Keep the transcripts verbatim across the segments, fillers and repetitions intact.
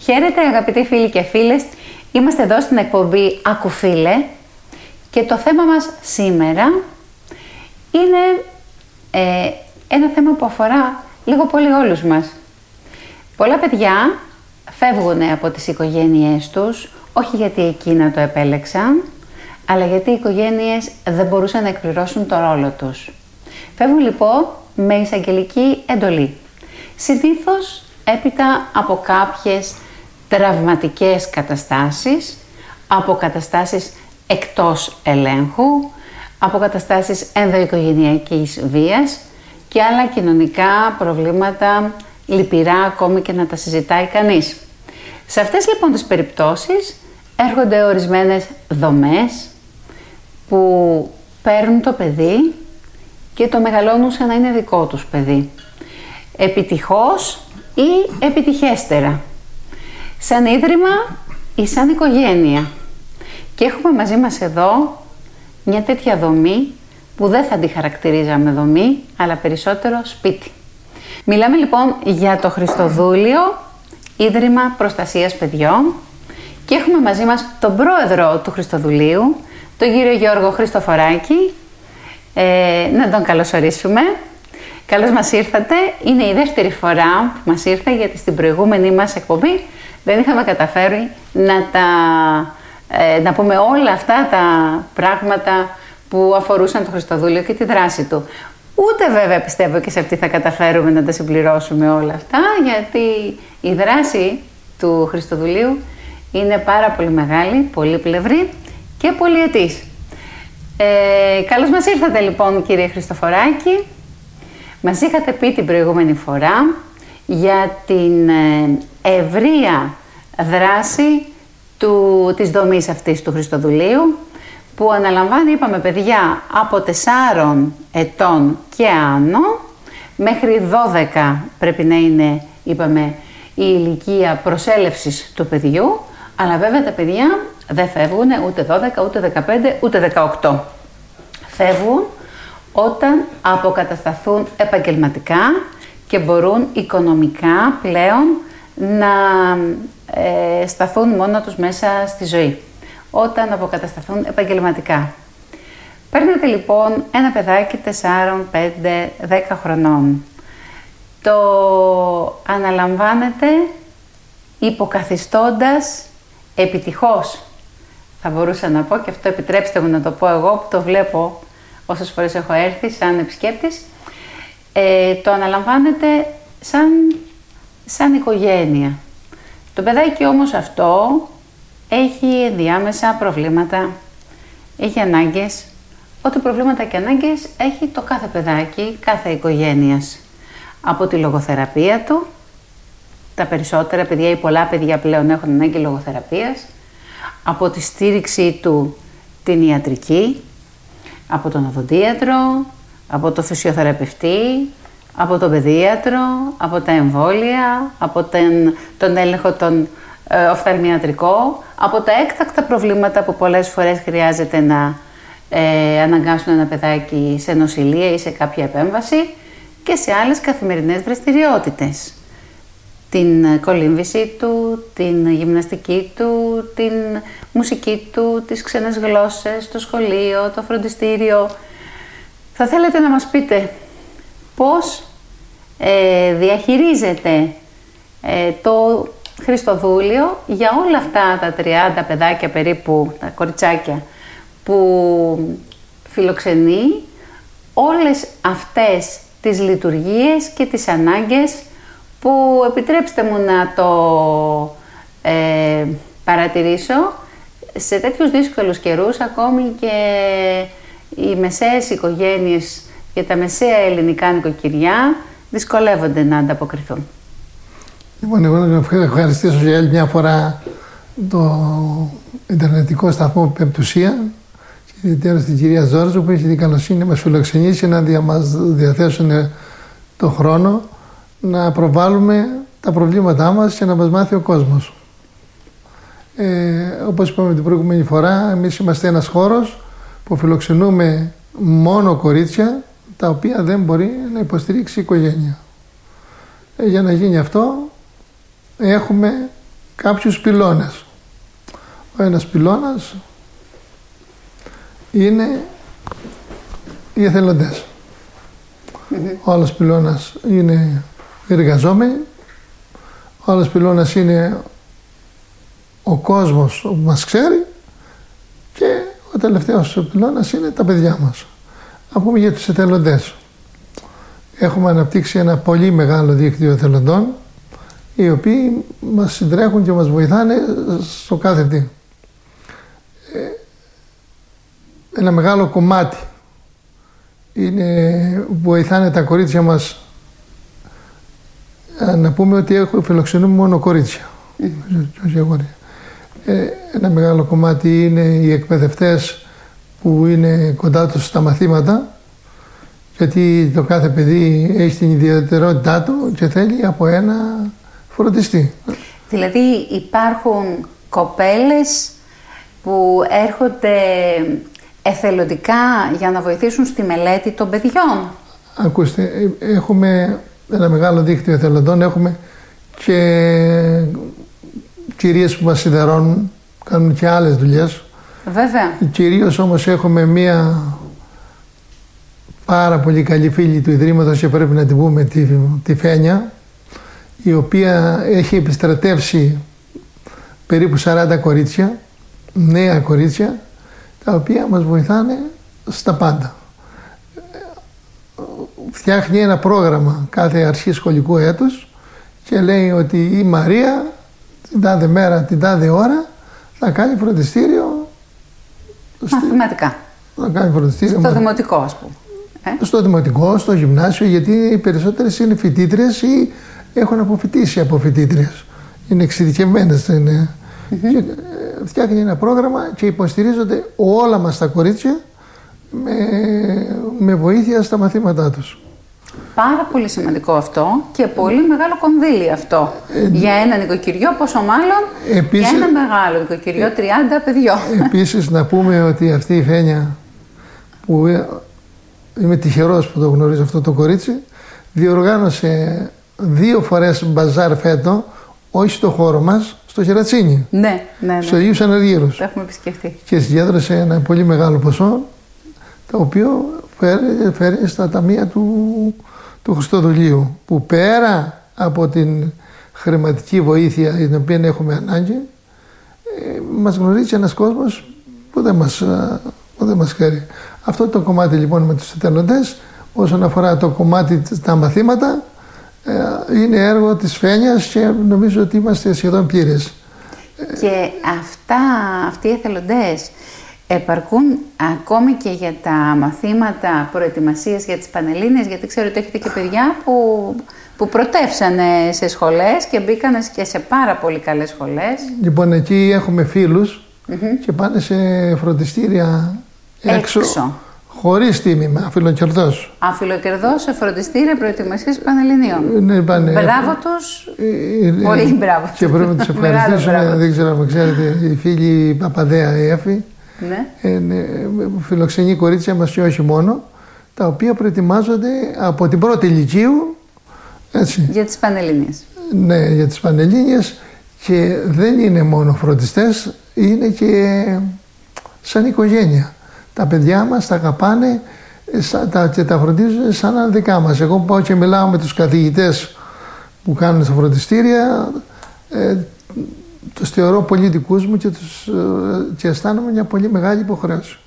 Χαίρετε αγαπητοί φίλοι και φίλες, είμαστε εδώ στην εκπομπή Άκου Φίλε και το θέμα μας σήμερα είναι ε, ένα θέμα που αφορά λίγο πολύ όλους μας. Πολλά παιδιά φεύγουν από τις οικογένειές τους, όχι γιατί εκείνα το επέλεξαν, αλλά γιατί οι οικογένειες δεν μπορούσαν να εκπληρώσουν το ρόλο τους. Φεύγουν λοιπόν με εισαγγελική εντολή. Συνήθως έπειτα από κάποιες τραυματικές καταστάσεις, από καταστάσεις εκτός ελέγχου, από καταστάσεις ενδοοικογενειακής βίας και άλλα κοινωνικά προβλήματα λυπηρά ακόμη και να τα συζητάει κανείς. Σε αυτές λοιπόν τις περιπτώσεις έρχονται ορισμένες δομές που παίρνουν το παιδί και το μεγαλώνουν σαν να είναι δικό τους παιδί. Επιτυχώς ή επιτυχέστερα. Σαν ίδρυμα ή σαν οικογένεια. Και έχουμε μαζί μας εδώ μια τέτοια δομή που δεν θα τη χαρακτηρίζαμε δομή, αλλά περισσότερο σπίτι. Μιλάμε λοιπόν για το Χριστοδούλιο Ίδρυμα Προστασίας Παιδιών και έχουμε μαζί μας τον πρόεδρο του Χριστοδουλίου, τον κύριο Γιώργο Χριστοφοράκη. Ε, να τον καλωσορίσουμε. Καλώς μας ήρθατε. Είναι η δεύτερη φορά που μας ήρθε, γιατί στην προηγούμενη μας εκπομπή δεν είχαμε καταφέρει να, τα, ε, να πούμε όλα αυτά τα πράγματα που αφορούσαν το Χριστοδούλιο και τη δράση του. Ούτε βέβαια πιστεύω και σε αυτή θα καταφέρουμε να τα συμπληρώσουμε όλα αυτά, γιατί η δράση του Χριστοδουλίου είναι πάρα πολύ μεγάλη, πολύπλευρη και πολυετής. Ε, καλώς μας ήρθατε λοιπόν κύριε Χριστοφοράκη. Μας είχατε πει την προηγούμενη φορά για την ευρεία δράση του, της δομής αυτής του Χριστοδουλίου, που αναλαμβάνει, είπαμε παιδιά, από τεσσάρων ετών και άνω, μέχρι δώδεκα πρέπει να είναι, είπαμε, η ηλικία προσέλευσης του παιδιού, αλλά βέβαια τα παιδιά δεν φεύγουν ούτε δώδεκα, ούτε δεκαπέντε, ούτε δεκαοκτώ. Φεύγουν όταν αποκατασταθούν επαγγελματικά και μπορούν οικονομικά πλέον να ε, σταθούν μόνο τους μέσα στη ζωή. Όταν αποκατασταθούν επαγγελματικά. Παίρνετε λοιπόν ένα παιδάκι τεσσάρων, πέντε, δέκα χρονών. Το αναλαμβάνετε υποκαθιστώντας επιτυχώς, θα μπορούσα να πω, και αυτό επιτρέψτε μου να το πω εγώ που το βλέπω όσες φορές έχω έρθει σαν επισκέπτης, ε, το αναλαμβάνετε σαν, σαν οικογένεια. Το παιδάκι όμως αυτό έχει ενδιάμεσα προβλήματα, έχει ανάγκες, ό,τι προβλήματα και ανάγκες έχει το κάθε παιδάκι, κάθε οικογένειας. Από τη λογοθεραπεία του, τα περισσότερα παιδιά ή πολλά παιδιά πλέον έχουν ανάγκη λογοθεραπείας, από τη στήριξη του την ιατρική, από τον οδοντίατρο, από το φυσιοθεραπευτή, από τον παιδίατρο, από τα εμβόλια, από τον, τον έλεγχο των ε, οφθαλμιατρικό, από τα έκτακτα προβλήματα που πολλές φορές χρειάζεται να ε, αναγκάσουν ένα παιδάκι σε νοσηλεία ή σε κάποια επέμβαση και σε άλλες καθημερινές δραστηριότητες. Την κολύμβηση του, την γυμναστική του, την μουσική του, τις ξένες γλώσσες, το σχολείο, το φροντιστήριο. Θα θέλετε να μας πείτε πώς ε, διαχειρίζετε ε, το Χριστοδούλιο για όλα αυτά τα τριάντα παιδάκια περίπου, τα κοριτσάκια, που φιλοξενεί, όλες αυτές τις λειτουργίες και τις ανάγκες που, επιτρέψτε μου να το ε, παρατηρήσω, σε τέτοιους δύσκολους καιρούς ακόμη και οι μεσαίες οικογένειες και τα μεσαία ελληνικά νοικοκυριά δυσκολεύονται να ανταποκριθούν. Λοιπόν, εγώ να ευχαριστήσω για άλλη μια φορά το Ιντερνετικό σταθμό Πεμπτουσία και ιδιαίτερα στην κυρία Ζόρζου που έχει την καλοσύνη να μας φιλοξενήσει, να δια, μας διαθέσουν το χρόνο να προβάλλουμε τα προβλήματά μας και να μας μάθει ο κόσμος. Ε, όπως είπαμε την προηγούμενη φορά, εμείς είμαστε ένας χώρος που φιλοξενούμε μόνο κορίτσια τα οποία δεν μπορεί να υποστηρίξει η οικογένεια. Ε, για να γίνει αυτό έχουμε κάποιους πυλώνες. Ο ένας πυλώνας είναι οι εθελοντές. Mm-hmm. Ο άλλος πυλώνας είναι οι εργαζόμενοι. Ο άλλος πυλώνας είναι ο κόσμος που μας ξέρει και ο τελευταίος πυλώνας είναι τα παιδιά μας. Να πούμε για τους εθελοντές. Έχουμε αναπτύξει ένα πολύ μεγάλο δίκτυο εθελοντών, οι οποίοι μας συντρέχουν και μας βοηθάνε στο κάθε τι. Ένα μεγάλο κομμάτι είναι, βοηθάνε τα κορίτσια μας, να πούμε ότι έχουμε φιλοξενούμε μόνο κορίτσια. Mm. Ένα μεγάλο κομμάτι είναι οι εκπαιδευτές που είναι κοντά τους στα μαθήματα, γιατί το κάθε παιδί έχει την ιδιαιτερότητά του και θέλει από ένα φροντιστή. Δηλαδή υπάρχουν κοπέλες που έρχονται εθελοντικά για να βοηθήσουν στη μελέτη των παιδιών. Ακούστε, έχουμε ένα μεγάλο δίκτυο εθελοντών, έχουμε και κυρίες που μας σιδερώνουν, κάνουν και άλλες δουλειές. Βέβαια. Κυρίως όμως έχουμε μία πάρα πολύ καλή φίλη του Ιδρύματος και πρέπει να την πούμε, τη, τη Φένια, η οποία έχει επιστρατεύσει περίπου σαράντα κορίτσια, νέα κορίτσια, τα οποία μας βοηθάνε στα πάντα. Φτιάχνει ένα πρόγραμμα κάθε αρχή σχολικού έτους και λέει ότι η Μαρία την τάδε μέρα, την τάδε ώρα θα κάνει φροντιστήριο μαθηματικά. Θα κάνει φροντιστήριο στο δημοτικό, ας πούμε. Ε? Στο δημοτικό, στο γυμνάσιο, γιατί οι περισσότερες είναι φοιτήτριες ή έχουν αποφοιτήσει από φοιτήτριες. Είναι εξειδικευμένες. Είναι. Mm-hmm. Και φτιάχνει ένα πρόγραμμα και υποστηρίζονται όλα μας τα κορίτσια με, με βοήθεια στα μαθήματά τους. Πάρα πολύ σημαντικό αυτό και πολύ μεγάλο κονδύλι αυτό. Ε, για ένα νοικοκυριό, πόσο μάλλον επίσης, για ένα μεγάλο νοικοκυριό, τριάντα παιδιών. Επίσης να πούμε ότι αυτή η Φένια, που είμαι τυχερός που το γνωρίζω αυτό το κορίτσι, διοργάνωσε δύο φορές μπαζάρ φέτο, όχι στο χώρο μας, στο Χερατσίνι. Ναι, ναι, ναι. Στο Αγίους Αναργύρους. Το έχουμε επισκεφτεί. Και συγκέντρωσε ένα πολύ μεγάλο ποσό, το οποίο φέρει, φέρει στα ταμεία του, του Χριστοδουλίου, που πέρα από την χρηματική βοήθεια την οποία έχουμε ανάγκη, ε, μας γνωρίζει ένας κόσμος που δεν μας, που δεν μας ξέρει. Αυτό το κομμάτι λοιπόν με τους εθελοντές, όσον αφορά το κομμάτι τα μαθήματα, ε, είναι έργο της Φένιας και νομίζω ότι είμαστε σχεδόν πλήρες. Και αυτά, αυτοί οι εθελοντές επαρκούν ακόμη και για τα μαθήματα προετοιμασίας για τις Πανελλήνιες, γιατί ξέρω ότι έχετε και παιδιά που, που πρωτεύσανε σε σχολές και μπήκανε και σε πάρα πολύ καλές σχολές. Λοιπόν, εκεί έχουμε φίλους mm-hmm. και πάνε σε φροντιστήρια έξω, έξω. Χωρίς τίμημα, αφιλοκερδός. Αφιλοκερδός σε φροντιστήρια προετοιμασίας Πανελληνίων. Ναι, πάνε. Μπράβο τους, ε, ε, πολύ μπράβο. Και πρέπει να τους ευχαριστήσουμε, δεν ξέρω αν ξέρετε, η φίλη Παπαδέα η Έφη, ναι. ε, ναι, φιλοξενεί κορίτσια μας και όχι μόνο, τα οποία προετοιμάζονται από την πρώτη ηλικίου. Έτσι. Για τις Πανελλήνιες. Ναι, για τις Πανελλήνιες, και δεν είναι μόνο φροντιστές, είναι και σαν οικογένεια. Τα παιδιά μας τα αγαπάνε και τα φροντίζουν σαν δικά μας. Εγώ πάω και μιλάω με τους καθηγητές που κάνουν στα φροντιστήρια, ε, τους θεωρώ πολύ δικούς μου και, τους, και αισθάνομαι μια πολύ μεγάλη υποχρέωση.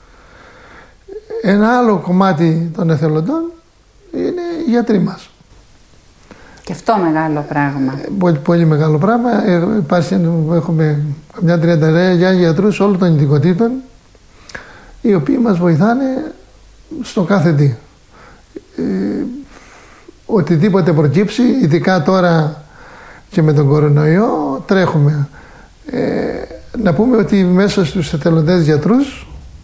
Ένα άλλο κομμάτι των εθελοντών είναι οι γιατροί μας. Και αυτό μεγάλο πράγμα. Ε, πολύ, πολύ μεγάλο πράγμα. Ε, υπάρχει, έχουμε μια τριάντα γιατρούς όλων των ειδικοτήτων, οι οποίοι μας βοηθάνε στο κάθε τι. Ε, οτιδήποτε προκύψει, ειδικά τώρα και με τον κορονοϊό, τρέχουμε. Ε, να πούμε ότι μέσα στους εθελοντές γιατρούς,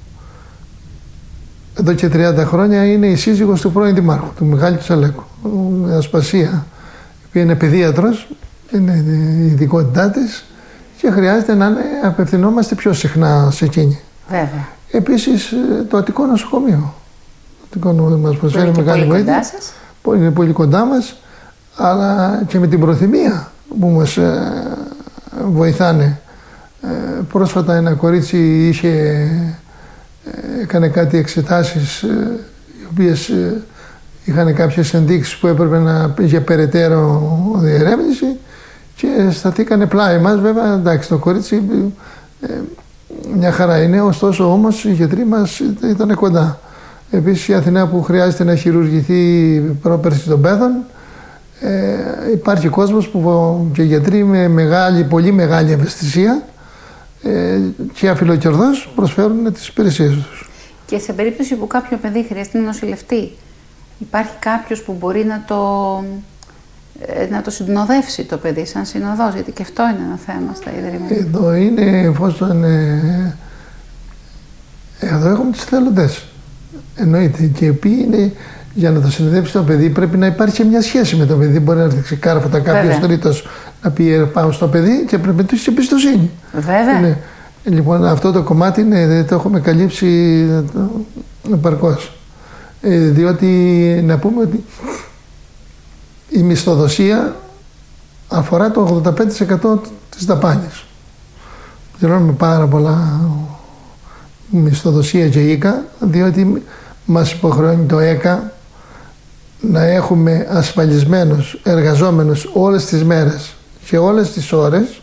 εδώ και τριάντα χρόνια, είναι η σύζυγος του πρώην Δημάρχου, του Μιχάλη Τσαλέκου, η Ασπασία, η οποία είναι παιδίατρος, είναι η ειδικότητά της και χρειάζεται να είναι, απευθυνόμαστε πιο συχνά σε εκείνη. Βέβαια. Επίσης το Αττικό Νοσοκομείο. Το Αττικό μας προσφέρει μεγάλη βοήθεια. Είναι πολύ κοντά μας, αλλά και με την προθυμία που μας ε, βοηθάνε. Ε, πρόσφατα ένα κορίτσι είχε, ε, έκανε κάτι εξετάσεις ε, οι οποίες ε, είχαν κάποιες ενδείξεις που έπρεπε να πήγε περαιτέρω διερεύνηση και σταθήκανε πλάι μας. Βέβαια, εντάξει, το κορίτσι ε, μια χαρά είναι, ωστόσο όμως οι γιατροί μας ήταν κοντά. Επίσης η Αθηνά που χρειάζεται να χειρουργηθεί πρόπερση των πέδων, ε, υπάρχει κόσμος που και γιατροί με μεγάλη, πολύ μεγάλη ευαισθησία ε, και αφιλοκερδώς προσφέρουν τις υπηρεσίες τους. Και σε περίπτωση που κάποιο παιδί χρειαστεί να νοσηλευτεί, υπάρχει κάποιος που μπορεί να το, ε, να το συνοδεύσει το παιδί σαν συνοδός, γιατί και αυτό είναι ένα θέμα στα Ιδρύματα. Εδώ είναι εφόσον ε, εδώ έχουμε τους εθελοντές. Εννοείται. Και οι οποίοι είναι, για να το συνοδεύσει το παιδί, πρέπει να υπάρχει μια σχέση με το παιδί. Μπορεί να έρθει ξεκάρφωτα κάποιο τρίτο να πει πάω στο παιδί και πρέπει να του έχει εμπιστοσύνη. Βέβαια. Είναι, λοιπόν, αυτό το κομμάτι είναι, το έχουμε καλύψει επαρκώς. Ε, διότι να πούμε ότι η μισθοδοσία αφορά το ογδόντα πέντε τοις εκατό της δαπάνης. Πληρώνουμε πάρα πολλά μισθοδοσία και ΙΚΑ, διότι μας υποχρεώνει το ΕΚΑ να έχουμε ασφαλισμένους εργαζόμενους όλες τις μέρες και όλες τις ώρες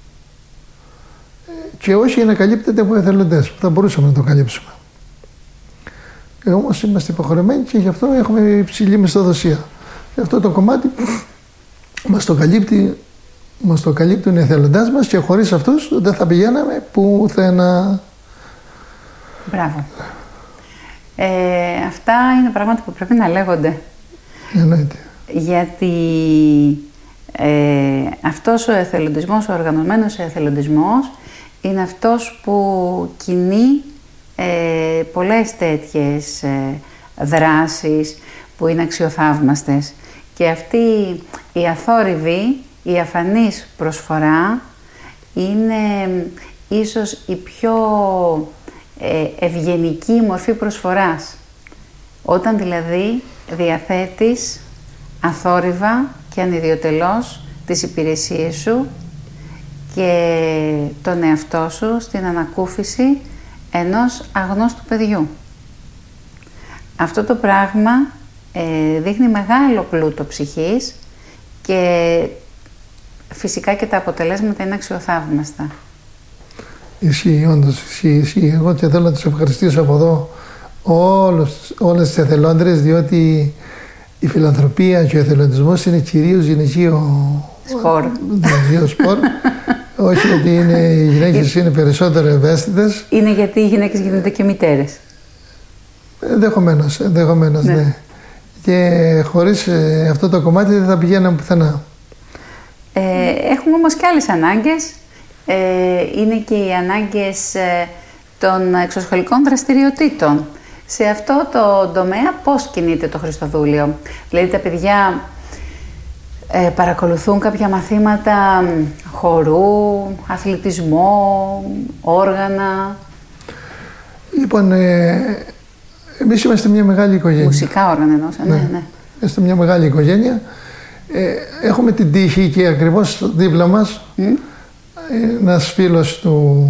και όχι να καλύπτεται από εθελοντές που θα μπορούσαμε να το καλύψουμε. Ε, όμως είμαστε υποχρεωμένοι και γι' αυτό έχουμε υψηλή μισθοδοσία. Γι' αυτό το κομμάτι μας το καλύπτει, μας το καλύπτουν οι εθελοντές μας και χωρίς αυτούς δεν θα πηγαίναμε πουθενά. Μπράβο. Ε, αυτά είναι πράγματα που πρέπει να λέγονται. Εννοείται. Γιατί ε, αυτός ο εθελοντισμός, ο οργανωμένος εθελοντισμός, είναι αυτός που κινεί ε, πολλές τέτοιες ε, δράσεις που είναι αξιοθαύμαστες. Και αυτή η αθόρυβη, η αφανής προσφορά είναι ίσως η πιο ε, ευγενική μορφή προσφοράς. Όταν δηλαδή διαθέτεις αθόρυβα και ανιδιοτελώς τις υπηρεσίες σου και τον εαυτό σου στην ανακούφιση ενός αγνώστου παιδιού. Αυτό το πράγμα ε, δείχνει μεγάλο πλούτο ψυχής και φυσικά και τα αποτελέσματα είναι αξιοθαύμαστα. Ισχύει, όντως ισχύει, ισχύει. Εγώ και θέλω να τους ευχαριστήσω από εδώ όλους, όλες τις εθελόντρες, διότι η φιλανθρωπία και ο εθελοντισμός είναι κυρίως γυναικείο σπορ. Γυναικείο σπορ. Όχι γιατί είναι, οι γυναίκες είναι περισσότερο ευαίσθητες. Είναι γιατί οι γυναίκες γίνονται και μητέρες. Ενδεχομένως, ενδεχομένως, ναι. ναι. Και χωρίς ε, αυτό το κομμάτι δεν θα πηγαίναμε πουθενά. Ε, έχουμε όμως και άλλες ανάγκες. Ε, είναι και οι ανάγκες ε, των εξωσχολικών δραστηριοτήτων. Σε αυτό το τομέα πώς κινείται το Χριστοδούλιο? Δηλαδή τα παιδιά ε, παρακολουθούν κάποια μαθήματα χορού, αθλητισμό, όργανα? Λοιπόν, ε, εμείς είμαστε μια μεγάλη οικογένεια. Μουσικά όργανα εννοούσα, ναι, ναι. ναι. Είμαστε μια μεγάλη οικογένεια. Ε, έχουμε την τύχη και ακριβώς δίπλα μας mm. ένας φίλος του,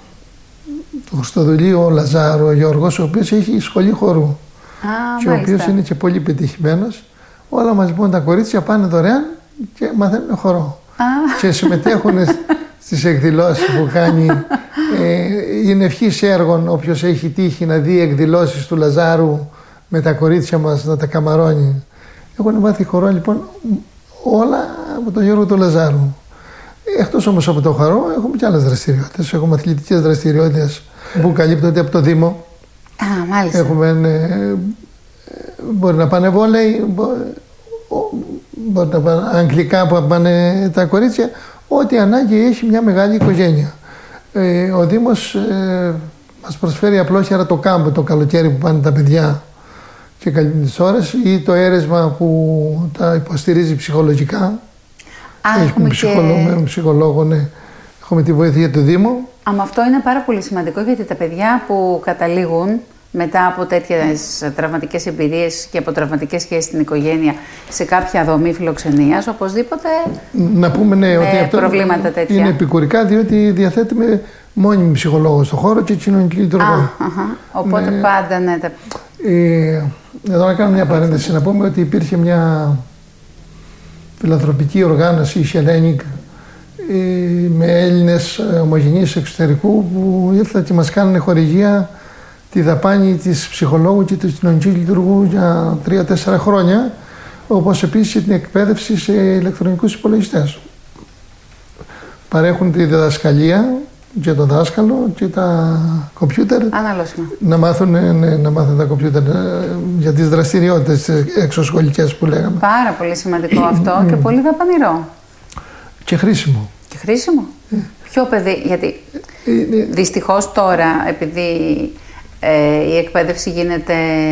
του Χριστοδουλίου, ο Λαζάρου, ο Γιώργος, ο οποίος έχει σχολή χορού. Α, και μάλιστα. ο οποίος είναι και πολύ πετυχημένος. Όλα μας λοιπόν τα κορίτσια πάνε δωρεάν και μαθαίνουν χορό. Α. Και συμμετέχουν στις εκδηλώσεις που κάνει. Ε, είναι ευχής έργων όποιος έχει τύχει να δει εκδηλώσεις του Λαζάρου με τα κορίτσια μας να τα καμαρώνει. Έχουν μάθει χορό λοιπόν όλα από τον Γιώργο του Λαζάρου. Εκτός όμως από το χορό έχουμε και άλλες δραστηριότητες. Έχουμε αθλητικές δραστηριότητες που καλύπτονται από το Δήμο. Α, μάλιστα. Έχουμε, ε, μπορεί να πάνε βόλεϊ, μπορεί, μπορεί να πάνε αγγλικά που πάνε τα κορίτσια. Ό,τι ανάγκη έχει μια μεγάλη οικογένεια. Ε, ο Δήμος ε, μας προσφέρει απλόχερα το κάμπο το καλοκαίρι που πάνε τα παιδιά και καλύπτει τις ώρες, ή το αίρεσμα που τα υποστηρίζει ψυχολογικά. Α, έχουμε έχουμε ψυχολόγο, και... ψυχολόγο, ναι. Έχουμε τη βοήθεια του Δήμου. Άμα αυτό είναι πάρα πολύ σημαντικό, γιατί τα παιδιά που καταλήγουν μετά από τέτοιες τραυματικές εμπειρίες και από τραυματικές σχέσεις στην οικογένεια σε κάποια δομή φιλοξενίας, οπωσδήποτε να πούμε ναι, ότι αυτό προβλήματα τέτοια. Είναι επικουρικά, διότι διαθέτουμε μόνιμη ψυχολόγο στον χώρο και κοινωνική λειτουργό. Οπότε ναι, πάντα ναι. Τα... Ε, εδώ να κάνω μια παρένθεση, να πούμε ότι υπήρχε μια φιλανθρωπική οργάνωση, η Hellenic, με Έλληνες ομογενείς εξωτερικού που ήρθαν και μας κάνανε χορηγία τη δαπάνη της ψυχολόγου και του κοινωνικού λειτουργού για τρία τέσσερα χρόνια, όπως επίσης και την εκπαίδευση σε ηλεκτρονικούς υπολογιστές. Παρέχουν τη διδασκαλία και το δάσκαλο και τα κομπιούτερ. Αναλώσιμα. Να μάθουν, ναι, να μάθουν τα κομπιούτερ για τις δραστηριότητες εξωσχολικές που λέγαμε. Πάρα πολύ σημαντικό αυτό και πολύ δαπανηρό. Και χρήσιμο. Και χρήσιμο. Mm. Ποιο παιδί, γιατί mm. δυστυχώς τώρα, επειδή ε, η εκπαίδευση γίνεται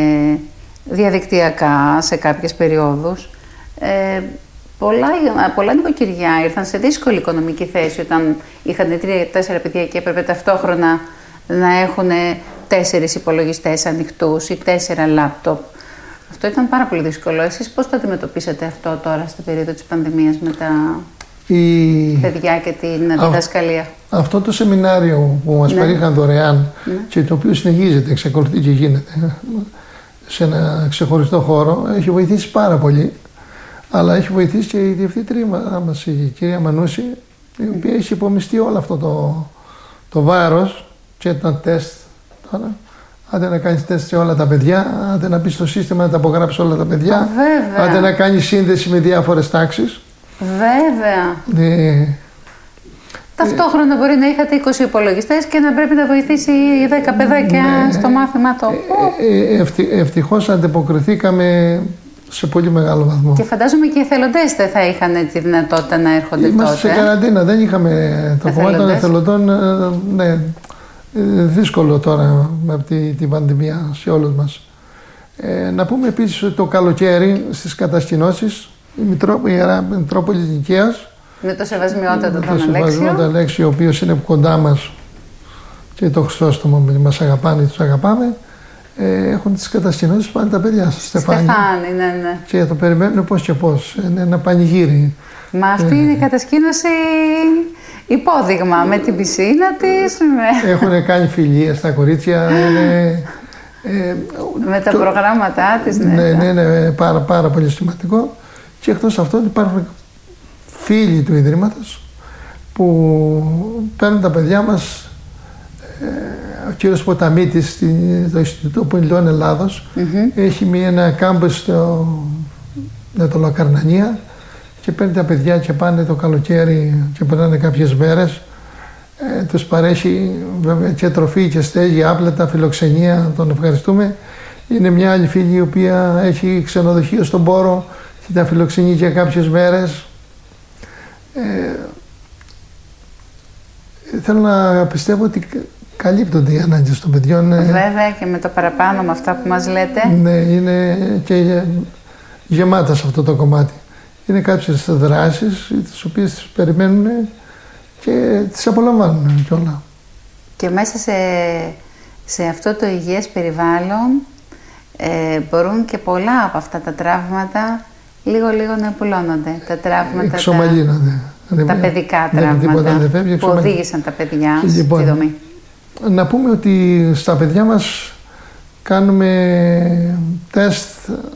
διαδικτυακά σε κάποιες περιόδους, ε, πολλά, πολλά νοικοκυριά ήρθαν σε δύσκολη οικονομική θέση όταν είχαν τρία-τέσσερα παιδιά και έπρεπε ταυτόχρονα να έχουν τέσσερις υπολογιστές ανοιχτούς ή τέσσερα λάπτοπ. Αυτό ήταν πάρα πολύ δύσκολο. Εσείς πώς το αντιμετωπίσατε αυτό τώρα στην περίοδο της πανδημίας με τα η... παιδιά και την διδασκαλία? Α, αυτό το σεμινάριο που μας ναι. παρήχαν δωρεάν ναι. και το οποίο συνεχίζεται, εξακολουθεί και γίνεται σε ένα ξεχωριστό χώρο, έχει βοηθήσει πάρα πολύ. Αλλά έχει βοηθήσει και η διευθύντρια μας, η κυρία Μανούση, η οποία έχει υπομειστεί όλο αυτό το, το βάρος και τα τεστ τώρα. Άντε να κάνεις τεστ σε όλα τα παιδιά, άντε να μπει στο σύστημα να τα απογράψει όλα τα παιδιά, Βέβαια. άντε να κάνει σύνδεση με διάφορες τάξεις. Βέβαια. Ε, Ταυτόχρονα ε, μπορεί να είχατε είκοσι υπολογιστές και να πρέπει να βοηθήσει οι δέκα παιδάκια ναι, στο μάθημα το. Ε, ε, ευτυ, ευτυχώς αντιποκριθήκαμε σε πολύ μεγάλο βαθμό. Και φαντάζομαι και οι εθελοντές δεν θα είχαν τη δυνατότητα να έρχονται. Είμαστε τότε. σε καραντίνα, δεν είχαμε το κομμάτι των εθελοντών. Ναι, δύσκολο τώρα με τη, την πανδημία σε όλους μας. Ε, να πούμε επίσης ότι το καλοκαίρι στις κατασκηνώσεις η, Μητρό, η Ιερά Μητρόπολη της Νικαίας, με το Σεβασμιότατο τον Αλέξιο, το Σεβασμιότατο Αλέξιο, ο οποίος είναι κοντά μας και το Χριστόστομο μας αγαπάνε, τους αγαπάμε, ε, έχουν τις κατασκηνώσεις πάνε τα παιδιά στο Στεφάνι. Στεφάνι, ναι, ναι. Και το περιμένουν πώς και πώς. Είναι ένα πανηγύρι. Μα αυτή ε, είναι η κατασκήνωση υπόδειγμα με την πισίνα της. Με... Έχουν κάνει φιλίες στα κορίτσια. Είναι, ε, με τα το, προγράμματά της. Ναι, ναι, ναι, ναι, πάρα, πάρα πολύ σημαντικό. Και εκτός αυτού υπάρχουν φίλοι του Ιδρύματος που παίρνουν τα παιδιά μας. Ο κύριος Ποταμίτης στο Ινστιτούτο Πολιτών Ελλάδος mm-hmm. έχει μία, ένα κάμπος στο Λακαρνανία και παίρνει τα παιδιά και πάνε το καλοκαίρι και περνάνε κάποιες μέρες. Ε, τους παρέχει βέβαια και τροφή και στέγη, άπλετα, φιλοξενία, τον ευχαριστούμε. Είναι μια άλλη φίλη η οποία έχει ξενοδοχείο στον Πόρο και τα φιλοξενεί για κάποιες μέρες. Ε, θέλω να πιστεύω ότι καλύπτονται οι ανάγκες των παιδιών. Βέβαια και με το παραπάνω με αυτά που μας λέτε. Ναι, είναι και γεμάτα σε αυτό το κομμάτι. Είναι κάποιες δράσεις τις οποίες τις περιμένουν και τις απολαμβάνουν κιόλα. Και μέσα σε, σε αυτό το υγιές περιβάλλον ε, μπορούν και πολλά από αυτά τα τραύματα λίγο-λίγο να επουλώνονται. Τα τραύματα, εξομαλύνονται. Τα, τα παιδικά τραύματα δεν φεύγει, που οδήγησαν τα παιδιά λοιπόν, στη δομή. Να πούμε ότι στα παιδιά μας κάνουμε τεστ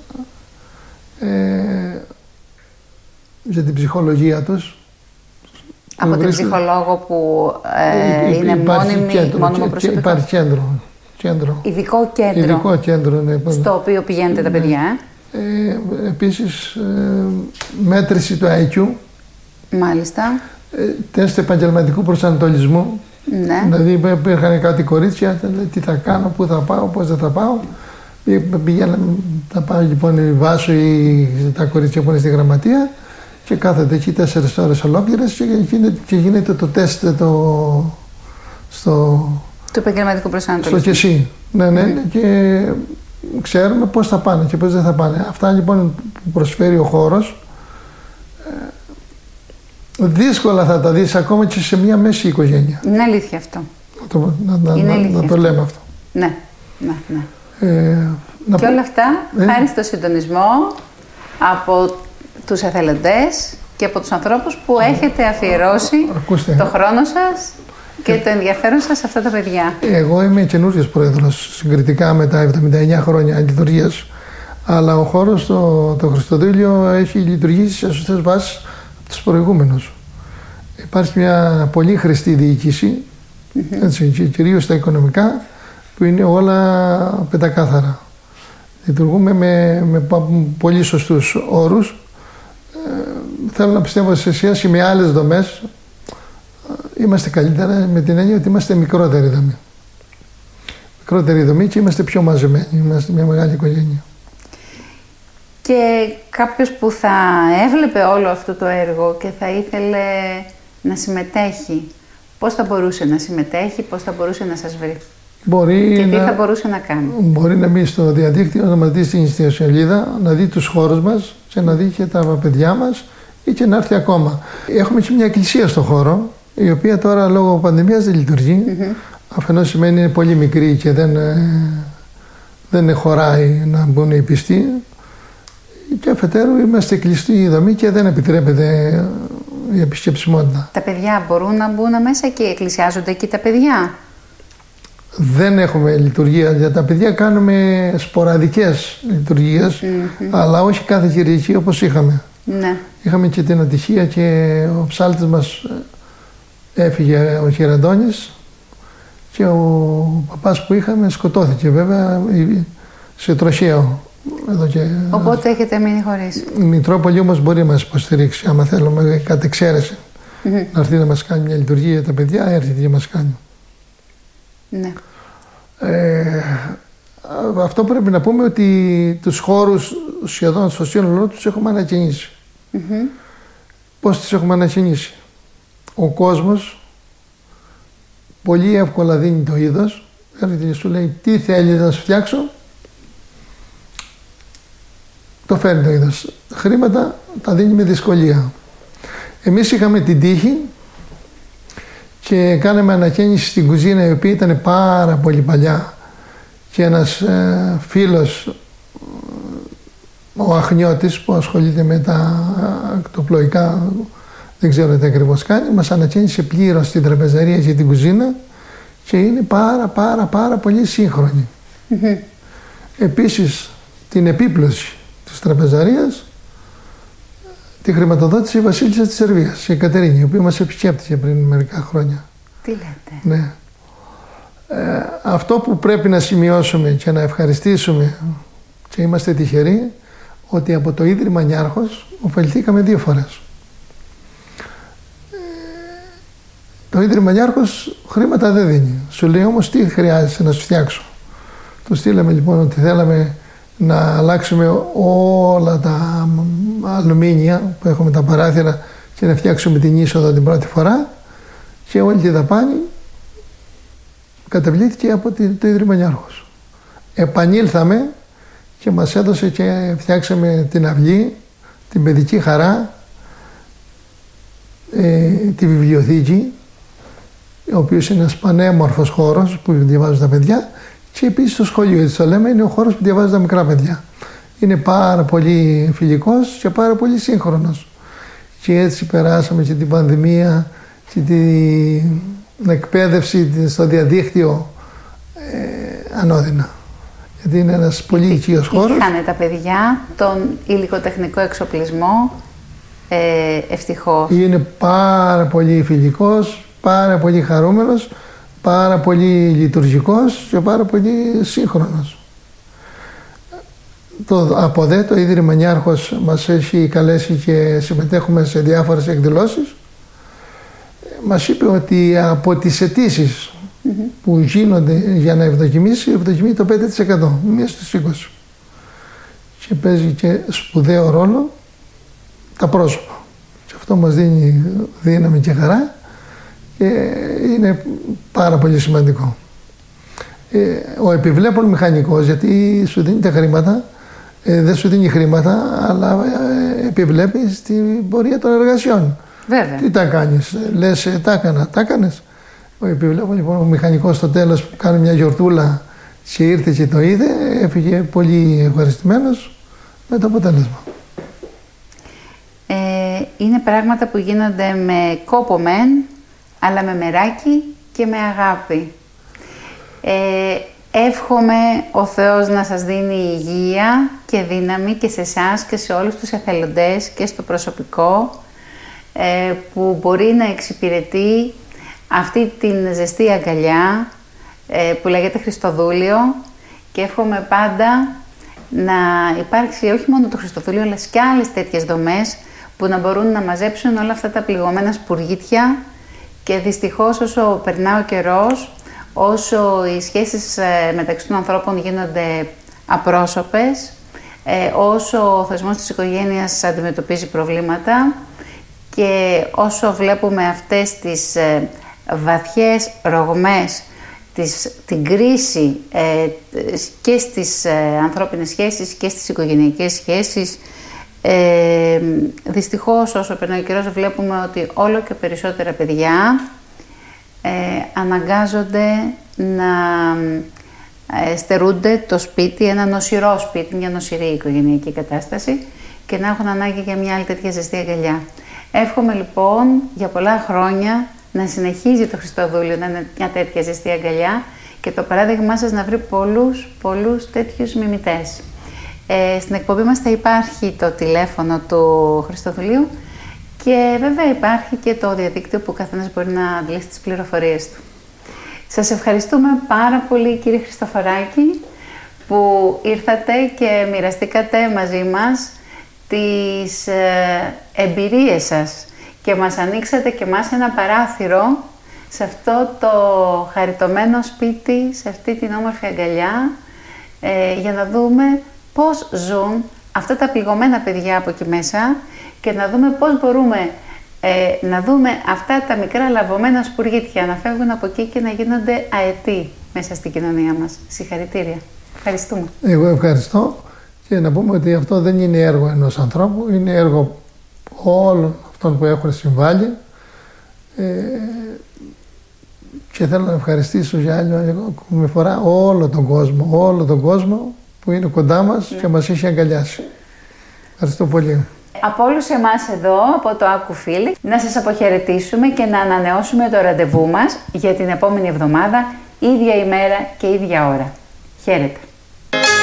ε, για την ψυχολογία τους. Από την ψυχολόγο που ε, είναι μόνιμη, κέντρο, μόνιμο και, προσωπικό. Υπάρχει κέντρο. κέντρο. Ειδικό κέντρο. Ειδικό κέντρο, ναι. Στο οποίο πηγαίνετε τα παιδιά. Ε, επίσης, ε, μέτρηση του άι κιου. Μάλιστα. Ε, τεστ επαγγελματικού προσανατολισμού. Ναι. Δηλαδή υπήρχαν κάτι κορίτσια, τι θα κάνω, πού θα πάω, πώς δεν θα πάω. Πηγαίναμε, θα πάω λοιπόν η Βάσο ή τα κορίτσια που είναι στη γραμματεία και κάθεται εκεί τέσσερις ώρες ολόκληρες και γίνεται, και γίνεται το τεστ το, στο... του επαγγελματικού προσανατολισμού. Στο και εσύ. Ναι, ναι, mm. και ξέρουμε πώς θα πάνε και πώς δεν θα πάνε. Αυτά λοιπόν που προσφέρει ο χώρος δύσκολα θα τα δεις ακόμα και σε μια μέση οικογένεια. Είναι αλήθεια αυτό. Να το, να, να, Είναι να, αλήθεια να το λέμε αυτό. Ναι. Ναι, ναι. Ε, και πω... όλα αυτά ε? χάρη στο συντονισμό από τους εθελοντές και από τους ανθρώπους που έχετε αφιερώσει Ακούστε. το χρόνο σας και το ενδιαφέρον σας σε αυτά τα παιδιά. Εγώ είμαι καινούριος πρόεδρος συγκριτικά με τα εβδομήντα εννέα χρόνια λειτουργίας, αλλά ο χώρος το, το Χριστοδούλιο έχει λειτουργήσει σε σωστές βάσεις από τους προηγούμενους. Υπάρχει μια πολύ χρηστή διοίκηση, mm-hmm. έτσι, και κυρίως τα οικονομικά, που είναι όλα πεντακάθαρα. Λειτουργούμε με, με πολύ σωστούς όρους. Ε, θέλω να πιστεύω σε σχέση με άλλες δομές είμαστε καλύτερα, με την έννοια ότι είμαστε μικρότερη δομή. Μικρότερη δομή και είμαστε πιο μαζεμένοι. Είμαστε μια μεγάλη οικογένεια. Και κάποιος που θα έβλεπε όλο αυτό το έργο και θα ήθελε να συμμετέχει, πώς θα μπορούσε να συμμετέχει, πώς θα μπορούσε να σας βρει μπορεί και τι να, θα μπορούσε να κάνει? Μπορεί να μπει στο διαδίκτυο, να μας δει στην ιστοσελίδα, να δει τους χώρους μας και να δει και τα παιδιά μας ή και να έρθει ακόμα. Έχουμε και μια εκκλησία στο χώρο, η οποία τώρα λόγω πανδημίας δεν λειτουργεί. Mm-hmm. Αφενός σημαίνει είναι πολύ μικρή και δεν, δεν χωράει να μπουν οι πιστοί. Και αφετέρου είμαστε κλειστοί η δομή και δεν επιτρέπεται η επισκεψιμότητα. Τα παιδιά μπορούν να μπουν μέσα και εκκλησιάζονται εκεί τα παιδιά? Δεν έχουμε λειτουργία για τα παιδιά, κάνουμε σποραδικές λειτουργίες, mm-hmm. αλλά όχι κάθε Κυριακή όπως είχαμε. Ναι. Είχαμε και την ατυχία και ο ψάλτης μας έφυγε, ο Χεραντώνης, και ο παπάς που είχαμε σκοτώθηκε βέβαια σε τροχαίο. Εδώ και... Οπότε έχετε μείνει χωρίς. Η Μητρόπολη όμως μπορεί να μας υποστηρίξει, άμα θέλουμε κατ' εξαίρεση. Mm-hmm. Να έρθει να μας κάνει μια λειτουργία για τα παιδιά, έρχεται και μας κάνει. Ναι. Ε, αυτό πρέπει να πούμε ότι τους χώρους σχεδόν στο σύνολό τους έχουμε ανακαινήσει. Mm-hmm. Πώς τις έχουμε ανακαινήσει? Ο κόσμος πολύ εύκολα δίνει το είδος, έρχεται και σου λέει τι θέλει να σου φτιάξω, το φέρνει το είδος. Χρήματα τα δίνει με δυσκολία. Εμείς είχαμε την τύχη και κάναμε ανακαίνιση στην κουζίνα, η οποία ήταν πάρα πολύ παλιά, και ένας ε, φίλος, ο Αχνιώτης, που ασχολείται με τα ακτοπλοϊκά, δεν ξέρω τι ακριβώς κάνει, μας ανακαίνισε πλήρως την τραπεζαρία και την κουζίνα και είναι πάρα πάρα πάρα πολύ σύγχρονη. Mm-hmm. Επίσης την επίπλωση της τραπεζαρίας τη χρηματοδότησε η βασίλισσα της Σερβίας, η Εκατερίνη, η οποία μας επισκέπτηκε πριν μερικά χρόνια. Τι λέτε? Ναι. Ε, αυτό που πρέπει να σημειώσουμε και να ευχαριστήσουμε, και είμαστε τυχεροί, ότι από το Ίδρυμα Νιάρχος ωφεληθήκαμε δύο φορές. Ε, το Ίδρυμα Νιάρχος χρήματα δεν δίνει. Σου λέει όμως τι χρειάζεται να σου φτιάξω. Του στείλαμε λοιπόν ότι θέλαμε να αλλάξουμε όλα τα αλουμίνια που έχουμε τα παράθυρα και να φτιάξουμε την είσοδο την πρώτη φορά, και όλη τη δαπάνη καταβλήθηκε από το Ίδρυμα Νιάρχος. Επανήλθαμε και μας έδωσε και φτιάξαμε την αυλή, την παιδική χαρά, ε, τη βιβλιοθήκη, ο οποίος είναι ένας πανέμορφος χώρος που διαβάζουν τα παιδιά, και επίσης το σχολείο, έτσι το λέμε, είναι ο χώρος που διαβάζουν τα μικρά παιδιά. Είναι πάρα πολύ φιλικός και πάρα πολύ σύγχρονος. Και έτσι περάσαμε και την πανδημία και την εκπαίδευση στο διαδίκτυο ε, ανώδυνα. Γιατί είναι ένας πολύ οικείος χώρος. Είχαν τα παιδιά τον υλικοτεχνικό εξοπλισμό, ε, ευτυχώς. Είναι πάρα πολύ φιλικός, πάρα πολύ χαρούμενος, πάρα πολύ λειτουργικός και πάρα πολύ σύγχρονος. Το, από δε το Ίδρυμα Νιάρχος μας έχει καλέσει και συμμετέχουμε σε διάφορες εκδηλώσεις. Μας είπε ότι από τις αιτήσεις mm-hmm. που γίνονται για να ευδοκιμήσει, ευδοκιμεί το πέντε τοις εκατό, μία στους είκοσι. Και παίζει και σπουδαίο ρόλο τα πρόσωπα. Και αυτό μας δίνει δύναμη και χαρά και είναι πάρα πολύ σημαντικό. Ε, ο επιβλέπων μηχανικός, γιατί σου δίνει τα χρήματα, ε, δεν σου δίνει χρήματα, αλλά ε, επιβλέπει στην πορεία των εργασιών. Βέβαια. Τι τα κάνεις, λες τα έκανα, τα έκανες. Ο επιβλέπων λοιπόν ο μηχανικός στο τέλος που κάνει μια γιορτούλα Και ήρθε και το είδε, έφυγε πολύ ευχαριστημένος με το αποτέλεσμα. Ε, είναι πράγματα που γίνονται με κόπο μεν, αλλά με μεράκι και με αγάπη. Ε, εύχομαι ο Θεός να σας δίνει υγεία και δύναμη και σε εσάς και σε όλους τους εθελοντές και στο προσωπικό ε, που μπορεί να εξυπηρετεί αυτή την ζεστή αγκαλιά ε, που λέγεται Χριστοδούλιο, και εύχομαι πάντα να υπάρξει όχι μόνο το Χριστοδούλιο αλλά και άλλες τέτοιες δομές που να μπορούν να μαζέψουν όλα αυτά τα πληγωμένα σπουργίτια, και δυστυχώς όσο περνά ο καιρός, όσο οι σχέσεις μεταξύ των ανθρώπων γίνονται απρόσωπες, όσο ο θεσμός της οικογένειας αντιμετωπίζει προβλήματα και όσο βλέπουμε αυτές τις βαθιές ρογμές, τις, την κρίση και στις ανθρώπινες σχέσεις και στις οικογενειακές σχέσεις, Ε, δυστυχώς όσο περνάει ο καιρός βλέπουμε ότι όλο και περισσότερα παιδιά ε, αναγκάζονται να ε, στερούνται το σπίτι, ένα νοσηρό σπίτι, μια νοσηρή οικογενειακή κατάσταση, και να έχουν ανάγκη για μια άλλη τέτοια ζεστή αγκαλιά. Εύχομαι λοιπόν για πολλά χρόνια να συνεχίζει το Χριστοδούλιο να είναι μια τέτοια ζεστή αγκαλιά και το παράδειγμά σας να βρει πολλούς, πολλούς τέτοιους μιμητές. Ε, στην εκπομπή μας θα υπάρχει το τηλέφωνο του Χριστοδουλίου και βέβαια υπάρχει και το διαδίκτυο που ο καθένας μπορεί να αντλήσει τις πληροφορίες του. Σας ευχαριστούμε πάρα πολύ κύριε Χριστοφοράκη που ήρθατε και μοιραστήκατε μαζί μας τις ε, εμπειρίες σας και μας ανοίξατε και μας ένα παράθυρο σε αυτό το χαριτωμένο σπίτι, σε αυτή την όμορφη αγκαλιά, ε, για να δούμε πώς ζουν αυτά τα πληγωμένα παιδιά από εκεί μέσα και να δούμε πώς μπορούμε ε, να δούμε αυτά τα μικρά λαβωμένα σπουργίτια να φεύγουν από εκεί και να γίνονται αετοί μέσα στην κοινωνία μας. Συγχαρητήρια. Ευχαριστούμε. Εγώ ευχαριστώ και να πούμε ότι αυτό δεν είναι έργο ενός ανθρώπου, είναι έργο όλων αυτών που έχουν συμβάλει ε, και θέλω να ευχαριστήσω για άλλη μια φορά όλο τον κόσμο, όλο τον κόσμο που είναι κοντά μας, ναι, και μας έχει αγκαλιάσει. Ευχαριστώ πολύ. Από όλους εμάς εδώ, από το Άκου Φίλοι, να σας αποχαιρετήσουμε και να ανανεώσουμε το ραντεβού μας για την επόμενη εβδομάδα, ίδια ημέρα και ίδια ώρα. Χαίρετε.